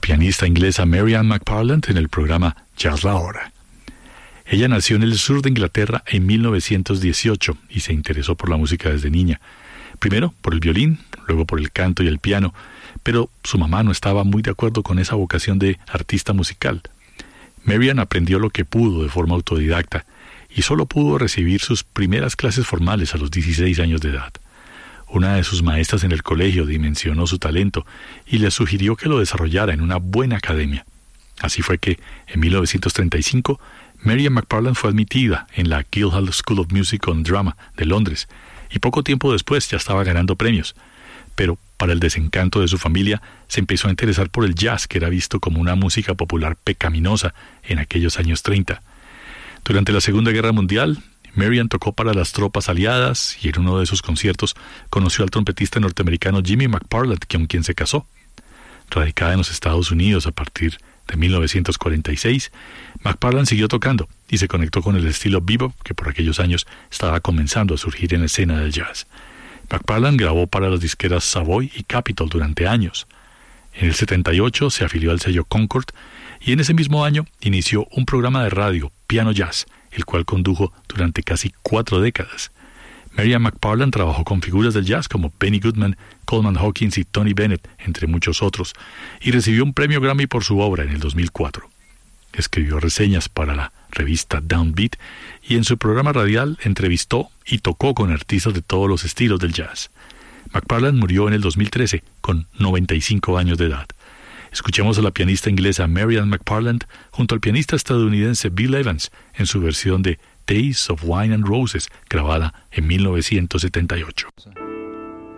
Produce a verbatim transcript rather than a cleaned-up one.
pianista inglesa Mary Ann McParland en el programa Jazz La Hora. Ella nació en el sur de Inglaterra en mil novecientos dieciocho y se interesó por la música desde niña. Primero por el violín, luego por el canto y el piano, pero su mamá no estaba muy de acuerdo con esa vocación de artista musical. Mary Ann aprendió lo que pudo de forma autodidacta y solo pudo recibir sus primeras clases formales a los dieciséis años de edad. Una de sus maestras en el colegio dimensionó su talento y le sugirió que lo desarrollara en una buena academia. Así fue que, en mil novecientos treinta y cinco, Mary Ann McParland fue admitida en la Guildhall School of Music and Drama de Londres, y poco tiempo después ya estaba ganando premios. Pero, para el desencanto de su familia, se empezó a interesar por el jazz, que era visto como una música popular pecaminosa en aquellos años treinta. Durante la Segunda Guerra Mundial, Mary Ann tocó para las tropas aliadas y en uno de sus conciertos conoció al trompetista norteamericano Jimmy McParland, con quien se casó. Radicada en los Estados Unidos a partir de mil novecientos cuarenta y seis, McParland siguió tocando y se conectó con el estilo bebop, que por aquellos años estaba comenzando a surgir en la escena del jazz. McParland grabó para las disqueras Savoy y Capitol durante años. En el setenta y ocho se afilió al sello Concord y en ese mismo año inició un programa de radio, Piano Jazz, el cual condujo durante casi cuatro décadas. Mary Ann McParland trabajó con figuras del jazz como Benny Goodman, Coleman Hawkins y Tony Bennett, entre muchos otros, y recibió un premio Grammy por su obra en el dos mil cuatro. Escribió reseñas para la revista Downbeat y en su programa radial entrevistó y tocó con artistas de todos los estilos del jazz. McParland murió en el dos mil trece con noventa y cinco años de edad. Escuchemos a la pianista inglesa Mary Ann McParland junto al pianista estadounidense Bill Evans en su versión de Days of Wine and Roses, grabada en mil novecientos setenta y ocho.